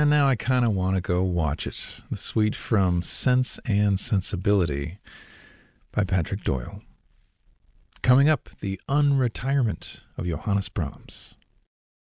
and now I kind of want to go watch it. The suite from Sense and Sensibility by Patrick Doyle. Coming up, the unretirement of Johannes Brahms.